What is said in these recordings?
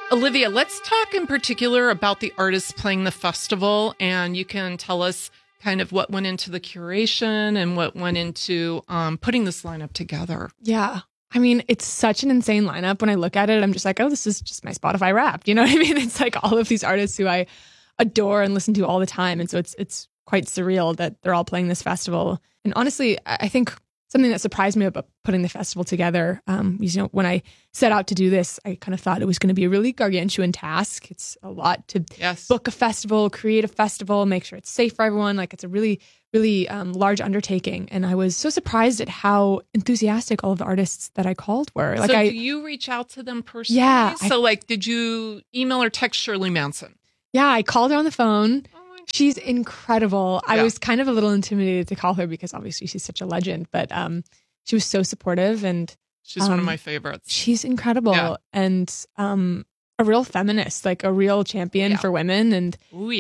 Olivia, let's talk in particular about the artists playing the festival, and you can tell us kind of what went into the curation and what went into putting this lineup together. Yeah. I mean, it's such an insane lineup. When I look at it, I'm just like, oh, this is just my Spotify Wrapped. You know what I mean? It's like all of these artists who I adore and listen to all the time. And so it's quite surreal that they're all playing this festival. And honestly, I think something that surprised me about putting the festival together, when I set out to do this, I kind of thought it was going to be a really gargantuan task. It's a lot to book a festival, create a festival, make sure it's safe for everyone. Like it's a really, really large undertaking. And I was so surprised at how enthusiastic all of the artists that I called were. Like, do you reach out to them personally? Yeah. So did you email or text Shirley Manson? Yeah, I called her on the phone. She's incredible. Yeah. I was kind of a little intimidated to call her because obviously she's such a legend, but she was so supportive and she's one of my favorites. She's incredible and a real feminist, like a real champion for women. And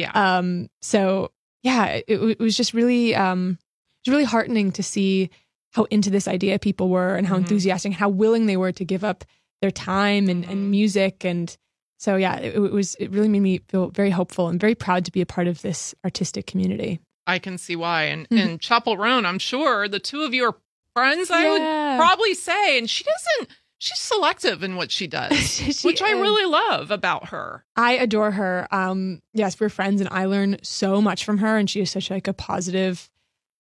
it was just really really heartening to see how into this idea people were and how enthusiastic and how willing they were to give up their time and music. And so, it really made me feel very hopeful and very proud to be a part of this artistic community. I can see why. And Chappell Roan, I'm sure the two of you are friends, I would probably say. And she's selective in what she does, which I really love about her. I adore her. Yes, we're friends and I learn so much from her. And she is such like a positive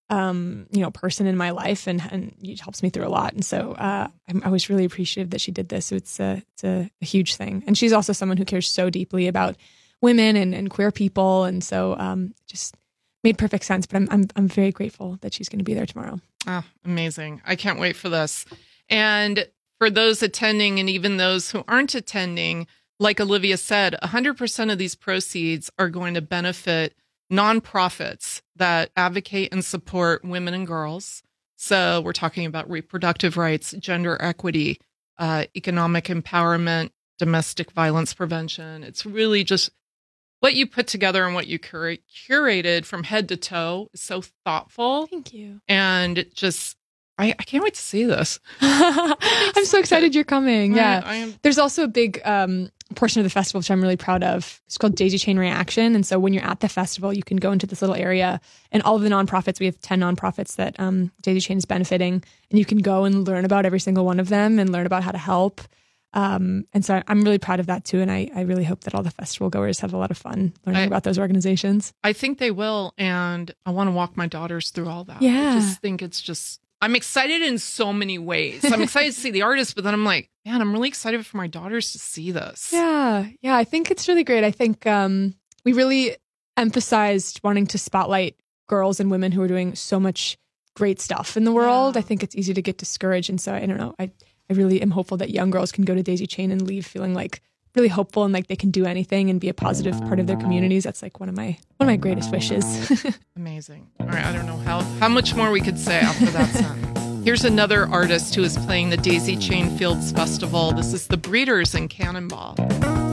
person in my life and it helps me through a lot. And so I was really appreciative that she did this. So it's a huge thing. And she's also someone who cares so deeply about women and queer people. And so just made perfect sense. But I'm very grateful that she's going to be there tomorrow. Oh, amazing. I can't wait for this. And for those attending and even those who aren't attending, like Olivia said, 100% of these proceeds are going to benefit nonprofits that advocate and support women and girls. So we're talking about reproductive rights, gender equity, economic empowerment, domestic violence prevention. It's really just what you put together and what you curated from head to toe is so thoughtful. Thank you. And just, I can't wait to see this. I'm so excited you're coming. Yeah. There's also a big portion of the festival, which I'm really proud of. It's called Daisy Chain Reaction. And so when you're at the festival, you can go into this little area and all of the nonprofits, we have 10 nonprofits that Daisy Chain is benefiting. And you can go and learn about every single one of them and learn about how to help. And so I'm really proud of that too. And I really hope that all the festival goers have a lot of fun learning about those organizations. I think they will. And I want to walk my daughters through all that. Yeah. I just think I'm excited in so many ways. I'm excited to see the artists, but then I'm like, man, I'm really excited for my daughters to see this. Yeah. Yeah. I think it's really great. I think we really emphasized wanting to spotlight girls and women who are doing so much great stuff in the world. I think it's easy to get discouraged. And so I don't know. I really am hopeful that young girls can go to Daisy Chain and leave feeling like really hopeful and like they can do anything and be a positive part of their communities. That's like one of my greatest wishes. Amazing. All right, I don't know how much more we could say after that sentence. Here's another artist who is playing the Daisy Chain Fields Festival. This is the Breeders in Cannonball.